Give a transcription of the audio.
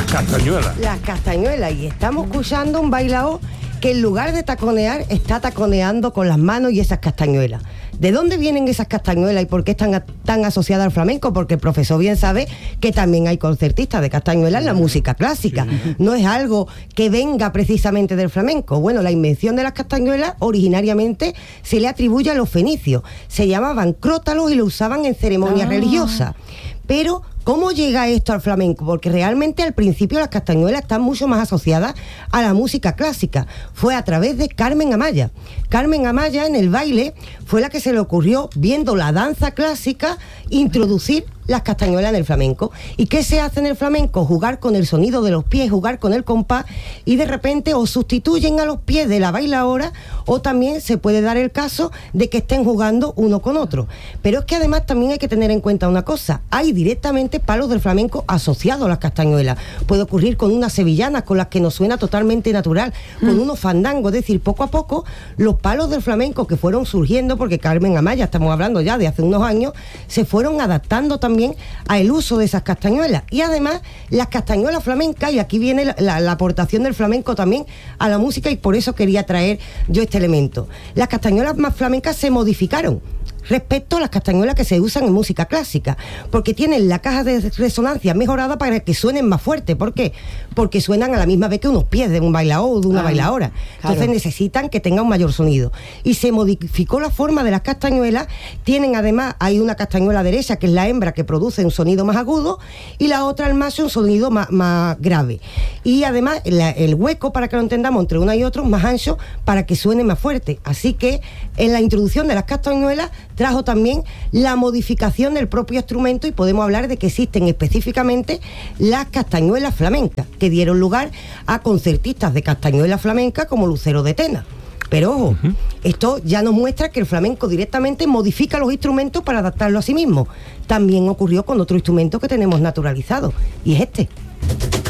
Las castañuelas. Las castañuelas. Y estamos escuchando un bailao que en lugar de taconear, está taconeando con las manos y esas castañuelas. ¿De dónde vienen esas castañuelas y por qué están tan asociadas al flamenco? Porque el profesor bien sabe que también hay concertistas de castañuelas en la música clásica. Sí. No es algo que venga precisamente del flamenco. Bueno, la invención de las castañuelas originariamente se le atribuye a los fenicios. Se llamaban crótalos y lo usaban en ceremonias religiosas. Pero ¿cómo llega esto al flamenco? Porque realmente al principio las castañuelas están mucho más asociadas a la música clásica. Fue a través de Carmen Amaya. Carmen Amaya en el baile fue la que se le ocurrió, viendo la danza clásica, introducir las castañuelas en el flamenco. ¿Y qué se hace en el flamenco? Jugar con el sonido de los pies, jugar con el compás, y de repente o sustituyen a los pies de la bailaora o también se puede dar el caso de que estén jugando uno con otro. Pero es que además también hay que tener en cuenta una cosa: hay directamente palos del flamenco asociados a las castañuelas. Puede ocurrir con unas sevillanas con las que nos suena totalmente natural, con unos fandangos. Es decir, poco a poco los palos del flamenco que fueron surgiendo, porque Carmen Amaya, estamos hablando ya de hace unos años, se fueron adaptando también al uso de esas castañuelas. Y además las castañuelas flamencas, y aquí viene la aportación del flamenco también a la música, y por eso quería traer yo este elemento. Las castañuelas más flamencas se modificaron respecto a las castañuelas que se usan en música clásica, porque tienen la caja de resonancia mejorada para que suenen más fuerte. ¿Por qué? Porque suenan a la misma vez que unos pies de un bailaor o de una bailaora. Entonces necesitan que tenga un mayor sonido. Y se modificó la forma de las castañuelas. Tienen además, hay una castañuela derecha, que es la hembra, que produce un sonido más agudo, y la otra, el macho, un sonido más grave. Y además el hueco, para que lo entendamos, entre una y otra, más ancho, para que suene más fuerte. Así que en la introducción de las castañuelas trajo también la modificación del propio instrumento, y podemos hablar de que existen específicamente las castañuelas flamencas, que dieron lugar a concertistas de castañuela flamenca como Lucero de Tena. Pero ojo, esto ya nos muestra que el flamenco directamente modifica los instrumentos para adaptarlo a sí mismo. También ocurrió con otro instrumento que tenemos naturalizado, y es este.